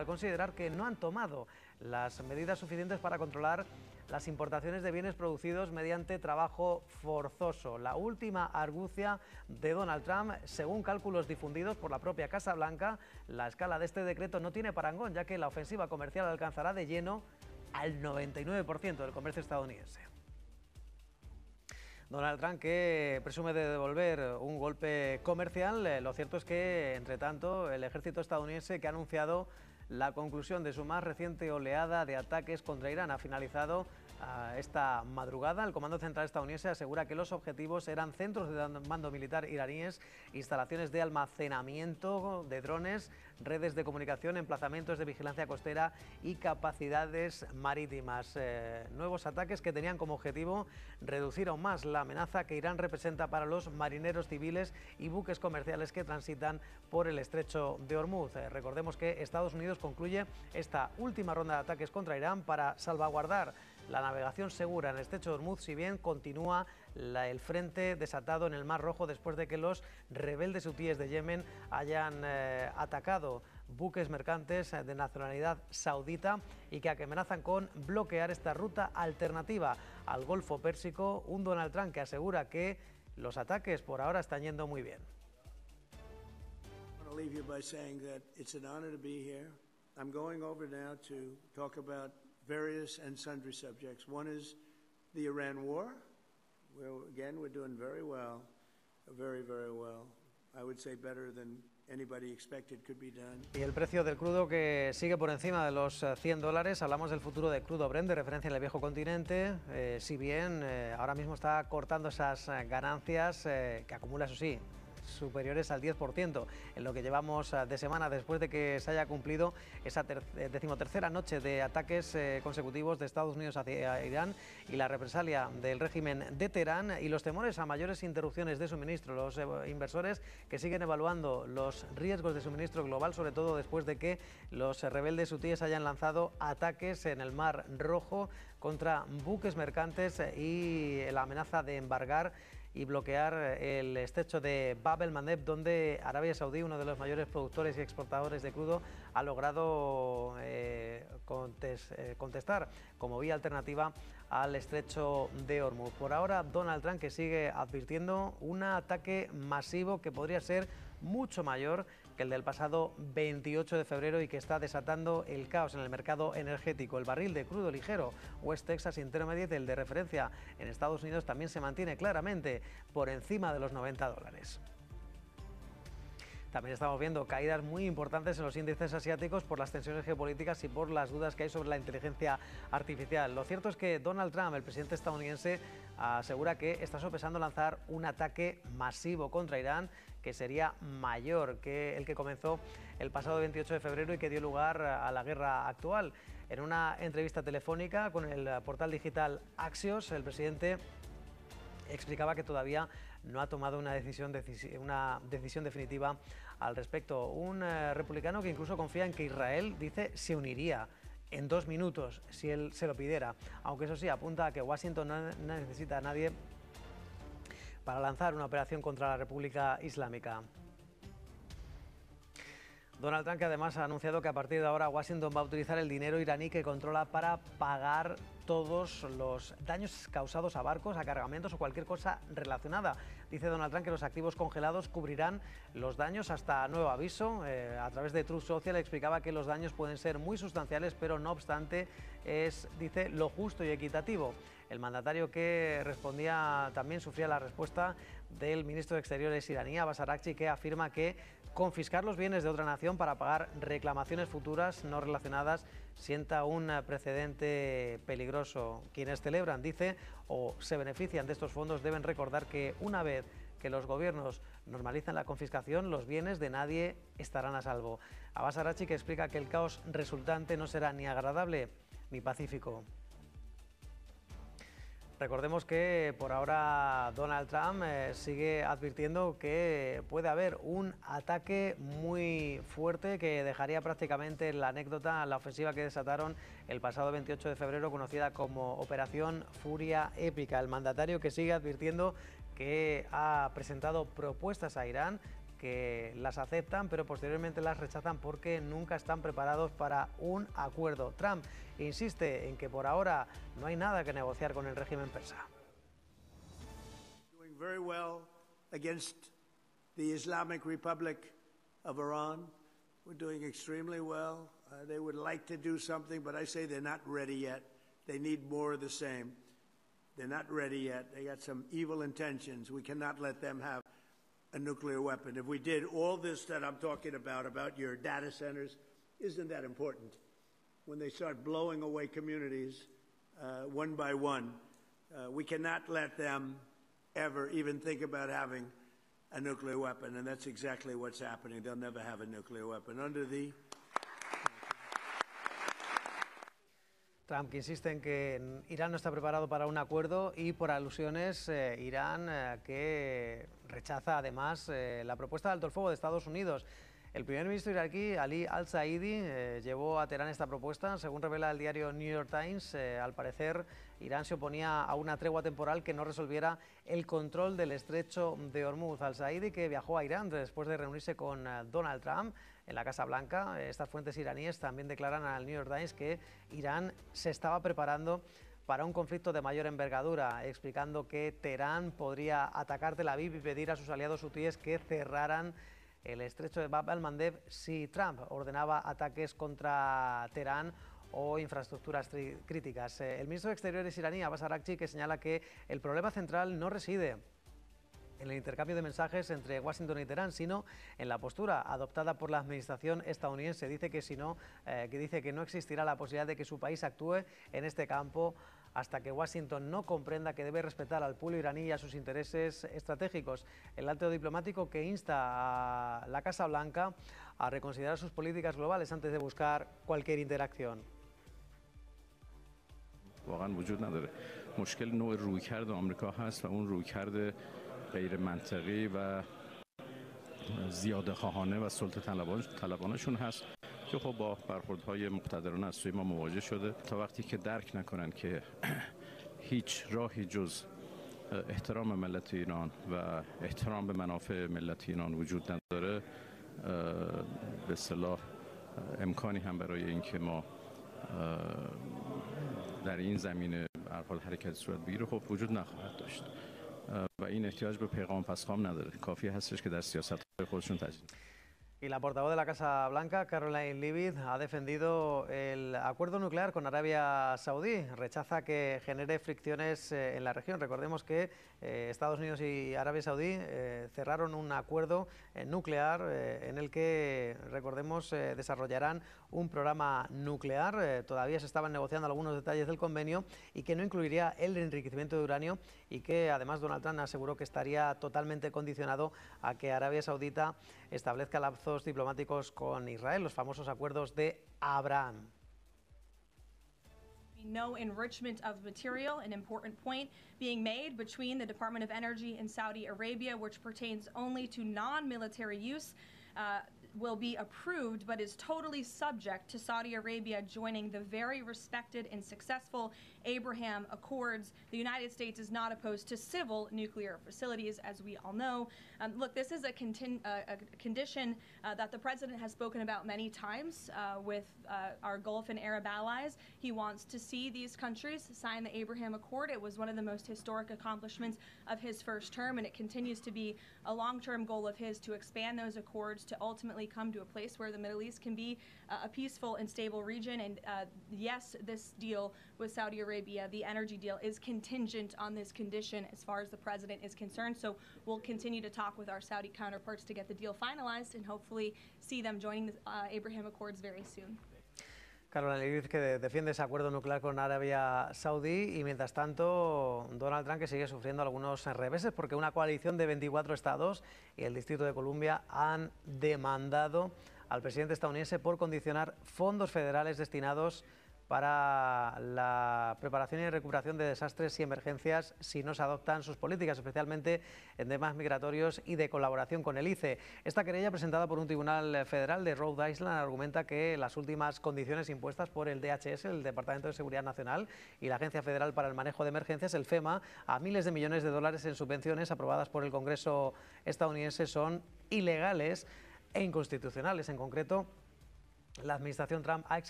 al considerar que no han tomado las medidas suficientes para controlar las importaciones de bienes producidos mediante trabajo forzoso. La última argucia de Donald Trump, según cálculos difundidos por la propia Casa Blanca, la escala de este decreto no tiene parangón, ya que la ofensiva comercial alcanzará de lleno al 99% del comercio estadounidense. Donald Trump, que presume de devolver un golpe comercial, lo cierto es que, entre tanto, el ejército estadounidense, que ha anunciado la conclusión de su más reciente oleada de ataques contra Irán, ha finalizado esta madrugada. El Comando Central estadounidense asegura que los objetivos eran centros de mando militar iraníes, instalaciones de almacenamiento de drones, redes de comunicación, emplazamientos de vigilancia costera y capacidades marítimas. Nuevos ataques que tenían como objetivo reducir aún más la amenaza que Irán representa para los marineros civiles y buques comerciales que transitan por el estrecho de Hormuz. Recordemos que Estados Unidos concluye esta última ronda de ataques contra Irán para salvaguardar la navegación segura en el estrecho de Hormuz, si bien continúa el frente desatado en el Mar Rojo después de que los rebeldes hutíes de Yemen hayan atacado buques mercantes de nacionalidad saudita y que amenazan con bloquear esta ruta alternativa al Golfo Pérsico. Un Donald Trump que asegura que los ataques por ahora están yendo muy bien. Various and sundry subjects. One is the Iran war, where again we're doing very well, very well. I would say better than anybody expected could be done. Y el precio del crudo que sigue por encima de los $100. Hablamos del futuro de crudo Brent, de referencia en el viejo continente, si bien ahora mismo está cortando esas ganancias que acumula, eso sí, superiores al 10% en lo que llevamos de semana, después de que se haya cumplido esa decimotercera noche de ataques consecutivos de Estados Unidos hacia Irán y la represalia del régimen de Teherán y los temores a mayores interrupciones de suministro. Los inversores que siguen evaluando los riesgos de suministro global, sobre todo después de que los rebeldes hutíes hayan lanzado ataques en el Mar Rojo contra buques mercantes y la amenaza de embargar y bloquear el estrecho de Bab el-Mandeb, donde Arabia Saudí, uno de los mayores productores y exportadores de crudo, ha logrado contestar como vía alternativa al estrecho de Hormuz. Por ahora, Donald Trump, que sigue advirtiendo un ataque masivo que podría ser mucho mayor que el del pasado 28 de febrero y que está desatando el caos en el mercado energético. El barril de crudo ligero West Texas Intermediate, el de referencia en Estados Unidos, también se mantiene claramente por encima de los $90. También estamos viendo caídas muy importantes en los índices asiáticos por las tensiones geopolíticas y por las dudas que hay sobre la inteligencia artificial. Lo cierto es que Donald Trump, el presidente estadounidense, asegura que está sopesando lanzar un ataque masivo contra Irán que sería mayor que el que comenzó el pasado 28 de febrero y que dio lugar a la guerra actual. En una entrevista telefónica con el portal digital Axios, el presidente explicaba que todavía no ha tomado una decisión definitiva al respecto. Un republicano que incluso confía en que Israel, dice, se uniría en 2 minutos si él se lo pidiera, aunque eso sí, apunta a que Washington no necesita a nadie para lanzar una operación contra la República Islámica. Donald Trump, que además ha anunciado que a partir de ahora Washington va a utilizar el dinero iraní que controla para pagar todos los daños causados a barcos, a cargamentos o cualquier cosa relacionada. Dice Donald Trump que los activos congelados cubrirán los daños hasta nuevo aviso. A través de Truth Social explicaba que los daños pueden ser muy sustanciales, pero no obstante es, dice, lo justo y equitativo. El mandatario, que respondía, también sufría la respuesta del ministro de Exteriores iraní, Abbas Araghchi, que afirma que confiscar los bienes de otra nación para pagar reclamaciones futuras no relacionadas sienta un precedente peligroso. Quienes celebran, dice, o se benefician de estos fondos deben recordar que una vez que los gobiernos normalizan la confiscación, los bienes de nadie estarán a salvo. Abbas Araghchi, que explica que el caos resultante no será ni agradable ni pacífico. Recordemos que por ahora Donald Trump sigue advirtiendo que puede haber un ataque muy fuerte que dejaría prácticamente la anécdota, la ofensiva que desataron el pasado 28 de febrero, conocida como Operación Furia Épica. El mandatario, que sigue advirtiendo que ha presentado propuestas a Irán que las aceptan, pero posteriormente las rechazan porque nunca están preparados para un acuerdo. Trump insiste en que por ahora no hay nada que negociar con el régimen persa. Doing very well against the Islamic Republic of Iran. We're doing extremely well. They would like to do something, but I say they're not ready yet. They need more of the same. They're not ready yet. They got some evil intentions. We cannot let them have a nuclear weapon. If we did all this that I'm talking about your data centers, isn't that important? When they start blowing away communities one by one, we cannot let them ever even think about having a nuclear weapon, and that's exactly what's happening. They'll never have a nuclear weapon. Trump, que insiste en que Irán no está preparado para un acuerdo y, por alusiones, Irán que rechaza además la propuesta de alto el fuego de Estados Unidos. El primer ministro iraquí, Ali al-Saidi, llevó a Teherán esta propuesta. Según revela el diario New York Times, al parecer Irán se oponía a una tregua temporal que no resolviera el control del estrecho de Hormuz. Al-Saidi, que viajó a Irán después de reunirse con Donald Trump en la Casa Blanca. Estas fuentes iraníes también declaran al New York Times que Irán se estaba preparando para un conflicto de mayor envergadura, explicando que Teherán podría atacar Tel Aviv y pedir a sus aliados hutíes que cerraran el estrecho de Bab el-Mandeb si Trump ordenaba ataques contra Teherán o infraestructuras críticas. El ministro de Exteriores iraní, Abbas Araghchi, que señala que el problema central no reside en el intercambio de mensajes entre Washington y Teherán, sino en la postura adoptada por la administración estadounidense. Dice que no existirá la posibilidad de que su país actúe en este campo hasta que Washington no comprenda que debe respetar al pueblo iraní y a sus intereses estratégicos. El alto diplomático que insta a la Casa Blanca a reconsiderar sus políticas globales antes de buscar cualquier interacción. واقعا وجود نداره. مشکل نوع رویکرد آمریکا هست و اون رویکرد غیر منطقی و زیاده خواهانه و سلطه طلبانشون هست که خب با برخوردهای مقتدرانه از سوی ما مواجه شده. تا وقتی که درک نکنن که هیچ راهی جز احترام ملت ایران و احترام به منافع ملت ایران وجود نداره، به اصطلاح امکانی هم برای اینکه ما در این زمینه برخورد حرکت صورت بگیره خب وجود نخواهد داشت و این احتیاج به پیغام پسخام نداره. کافی هستش که در سیاست‌های خودشون تجدید. Y la portavoz de la Casa Blanca, Caroline Leavitt, ha defendido el acuerdo nuclear con Arabia Saudí. Rechaza que genere fricciones en la región. Recordemos que Estados Unidos y Arabia Saudí cerraron un acuerdo nuclear en el que, recordemos, desarrollarán un programa nuclear. Todavía se estaban negociando algunos detalles del convenio y que no incluiría el enriquecimiento de uranio y que además Donald Trump aseguró que estaría totalmente condicionado a que Arabia Saudita establezca lazos diplomáticos con Israel, los famosos acuerdos de Abraham. No enrichment of material, an important point being made between the Department of Energy in Saudi Arabia, which pertains only to non-military use, will be approved, but is totally subject to Saudi Arabia joining the very respected and successful Abraham Accords. The United States is not opposed to civil nuclear facilities, as we all know. Look, this is a condition that the president has spoken about many times with our Gulf and Arab allies. He wants to see these countries sign the Abraham Accord. It was one of the most historic accomplishments of his first term, and it continues to be a long-term goal of his to expand those accords to ultimately come to a place where the Middle East can be a peaceful and stable region. And yes, this deal with Saudi Arabia, the energy deal, is contingent on this condition as far as the president is concerned. So we'll continue to talk with our Saudi counterparts to get the deal finalized and hopefully see them joining the Abraham Accords very soon. Caroline Leavitt, que defiende ese acuerdo nuclear con Arabia Saudí, y mientras tanto Donald Trump, que sigue sufriendo algunos reveses porque una coalición de 24 estados y el Distrito de Columbia han demandado al presidente estadounidense por condicionar fondos federales destinados para la preparación y recuperación de desastres y emergencias si no se adoptan sus políticas, especialmente en temas migratorios y de colaboración con el ICE. Esta querella, presentada por un tribunal federal de Rhode Island, argumenta que las últimas condiciones impuestas por el DHS, el Departamento de Seguridad Nacional, y la Agencia Federal para el Manejo de Emergencias, el FEMA, a miles de millones de dólares en subvenciones aprobadas por el Congreso estadounidense son ilegales e inconstitucionales. En concreto, la administración Trump ha